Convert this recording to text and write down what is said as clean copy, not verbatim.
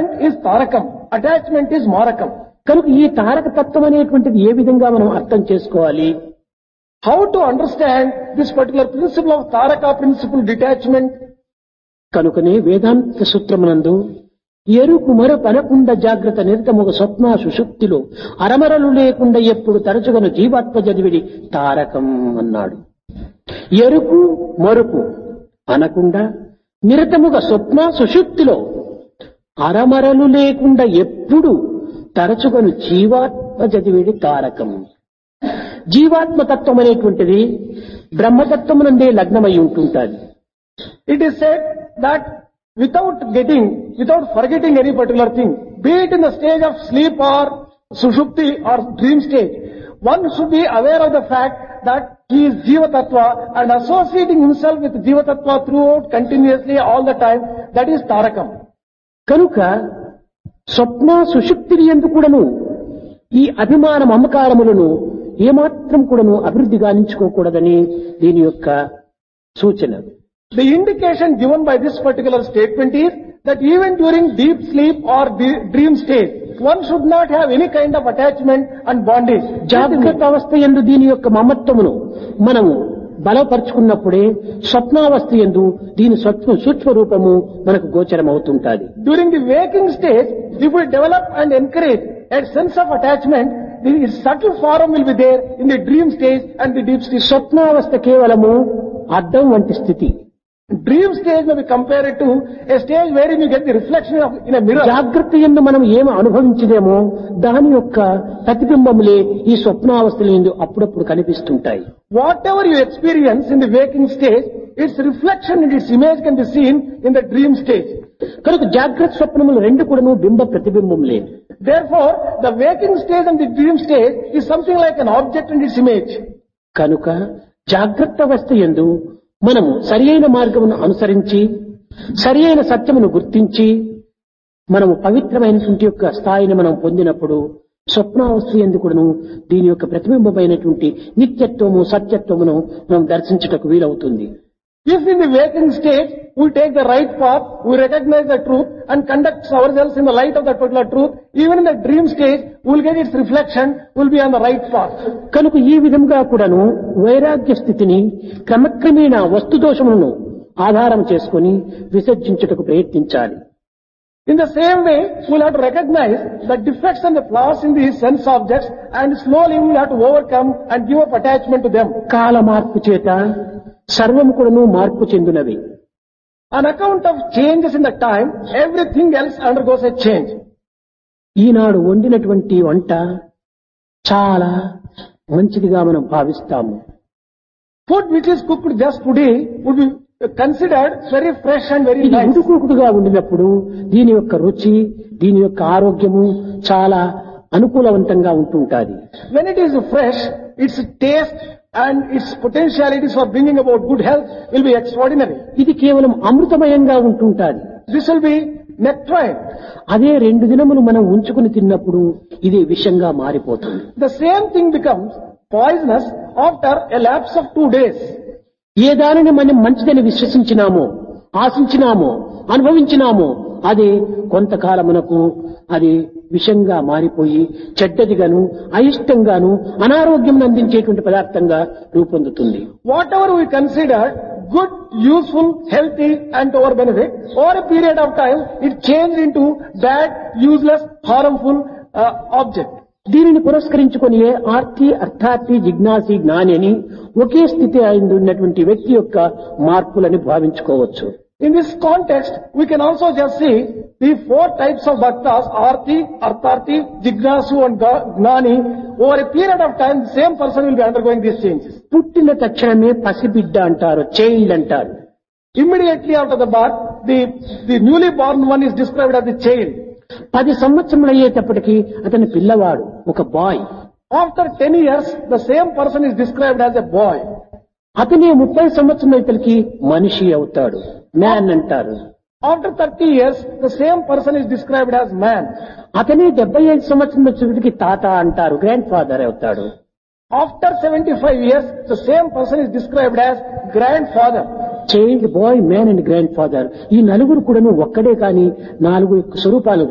is tarakam, attachment is marakam. కనుక ఈ తారక తత్వం అనేటువంటిది ఏ విధంగా మనం అర్థం చేసుకోవాలి? How to understand this particular principle of taraka principle detachment? కనుకనే వేదాంత సూత్రమునందు ఎరుకు మరపనకుండ జాగ్రత్త నిరతముగ స్వప్న సుషుప్తిలో అరమరలు లేకుండా ఎప్పుడు తరచుగను జీవాత్మ చదివిడి తారకం అన్నాడు. ఎరుకు మరుపు అనకుండా నిరతముగ స్వప్న సుషుప్తిలో అరమరలు లేకుండా ఎప్పుడు తరచుగను జీవాత్మ చదివిడి తారకం. జీవాత్మ తత్వం అనేటువంటిది బ్రహ్మతత్వమునందే లగ్నమై ఉంటుంటాది. It is said that without forgetting any particular thing, be it in the stage of sleep or sushupti or dream stage, one should be aware of the fact that he is Jiva Tattva and associating himself with Jiva Tattva throughout continuously all the time, that is Tarakam. కనుక స్వప్న సుషుప్తి యందు కూడాను ఈ అభిమాన మమకారములను ఏమాత్రం కూడాను అభివృద్ధి గావించుకోకూడదని దీని యొక్క సూచన. The indication given by this particular statement is that even during deep sleep or dream state, one should not have any kind of attachment and bondage. జాగ్రత్త అవస్థ యందు దీని యొక్క మమత్వమును మనము బలపరుచుకున్నప్పుడే స్వప్నావస్థ యందు దీని సూక్ష్మ రూపము మనకు గోచరం అవుతుంటాది. During the waking stage, if we develop and encourage a sense of attachment, the subtle form will be there in the dream stage and the deep stage. స్వప్నావస్థ కేవలము అద్దం వంటి స్థితి. Dream stage may be compared to a stage wherein you get the reflection of in a mirror. జాగ్రత్త యందు మనం ఏమి అనుభవించదేమో దాని యొక్క ప్రతిబింబములే ఈ స్వప్నావస్థల యందు అప్పుడప్పుడు కనిపిస్తుంటాయి. Whatever you experience in the waking stage, its reflection and its image can be seen in the dream stage. కనుక జాగ్రత్త స్వప్నములు రెండు కూడాను బింబ ప్రతిబింబములే. Therefore, the waking stage and the dream stage is something like an object and its image. కనుక జాగ్రత్త అవస్థ యందు మనము సరియైన మార్గమును అనుసరించి సరియైన సత్యమును గుర్తించి మనము పవిత్రమైనటువంటి యొక్క స్థాయిని మనం పొందినప్పుడు స్వప్నావస్థ యందు కూడాను దీని యొక్క ప్రతిబింబమైనటువంటి నిత్యత్వము సత్యత్వమును మనం దర్శించుటకు వీలవుతుంది. If in the waking state we take the right path, we recognize the truth and conduct ourselves in the light of that particular truth, even in the dream stage we will get its reflection, we will be on the right path. కనుక ఈ విధంగా కూడాను వైరాగ్య స్థితిని క్రమక్రమేణా వస్తుదోషములను ఆధారం చేసుకుని విసర్జించుటకు ప్రయత్నించాలి. In the same way, we will have to recognize the defects and the flaws in these sense objects and slowly we will have to overcome and give up attachment to them. కాల మార్పు చేత సర్వము కూడాను మార్పు చెందినవి. On account of changes in the time, everything else undergoes a change. ఈనాడు వండినటువంటి వంట చాలా మంచిదిగా మనం భావిస్తాము. Food which is cooked just today would be considered very fresh and very ఇది nice. ఉడుకుడుకుగా ఉండినప్పుడు దీని యొక్క రుచి దీని యొక్క ఆరోగ్యము చాలా అనుకూలవంతంగా ఉంటుంటాది. When it is fresh, its taste and its potentialities for bringing about good health will be extraordinary. ఇది కేవలం అమృతమయంగా ఉంటుంటాది. This will be nectarine. అదే 2 దినములు మనం ఉంచుకుని తిన్నప్పుడు ఇది విషంగా మారిపోతుంది. The same thing becomes poisonous after a lapse of 2 days. ఏ దానిని మనం మంచిదని విశ్వసించినామో ఆశించినామో అనుభవించినామో అది కొంతకాలమునకు అది విషంగా మారిపోయి చెడ్డదిగాను అయిష్టంగాను అనారోగ్యం అందించేటువంటి పదార్థంగా రూపొందుతుంది. Whatever we consider good, useful, healthy and to our benefit, over a period of time it changed into bad, useless, harmful object. దీనిని పురస్కరించుకొని ఆర్తి అర్థార్థి జిజ్ఞాసి జ్ఞాని అని ఒకే స్థితి ఉన్నటువంటి వ్యక్తి యొక్క మార్పులని భావించుకోవచ్చు. In this context, we can also just see the 4 types of bhaktas, arti, artharthi, jignasu and gnani. Over a period of time, the same person will be undergoing these changes. పుట్టిన తక్షణమే పసిబిడ్డ అంటారు, చైల్డ్ అంటారు. Immediately after the birth, the newly born one is described as the child. 10 సంవత్సరములు అయ్యేటప్పటికి అతని పిల్లవాడు, ఒక bye. After 10 years, the same person is described as a boy. అతనే 30 సంవత్సరములకి మనిషి అవుతాడు, మ్యాన్ అంటారు. After 30 years, the same person is described as man. అతనే 75 సంవత్సరములకి తాత అంటారు, గ్రాండ్ ఫాదర్ అవుతాడు. After 75 years, the same person is described as grandfather. Child, bye, man and grand father ఈ నలుగురు కూడాను ఒక్కడే కానీ 4 స్వరూపాలు